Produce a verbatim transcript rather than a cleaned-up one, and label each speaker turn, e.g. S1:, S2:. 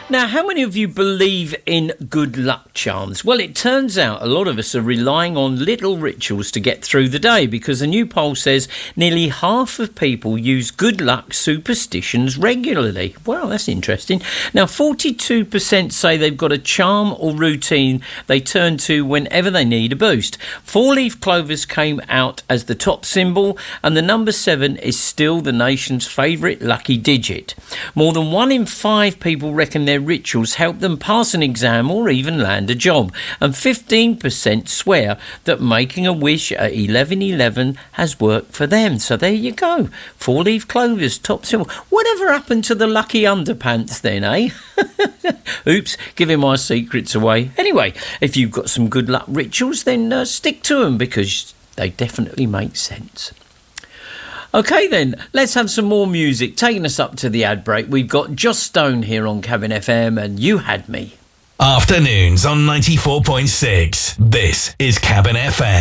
S1: Now, how many of you believe in good luck charms? Well, it turns out a lot of us are relying on little rituals to get through the day, because a new poll says nearly half of people use good luck superstitions regularly. Well, that's interesting. Now, forty-two percent say they've got a charm or routine they turn to whenever they need a boost. Four-leaf clovers came out as the top symbol, and the number seven is still the nation's favourite lucky digit. More than one in five people reckon their rituals help them pass an exam or even land a job, and fifteen percent swear that making a wish at eleven eleven has worked for them. So there you go, four-leaf clovers, top symbol. Whatever happened to the lucky underpants then, eh? Oops, giving my secrets away. Anyway, if you've got some good luck rituals, then uh, stick to them, because they definitely make sense. OK then, let's have some more music. Taking us up to the ad break, we've got Joss Stone here on Cabin F M and You Had Me.
S2: Afternoons on ninety-four point six. This is Cabin F M.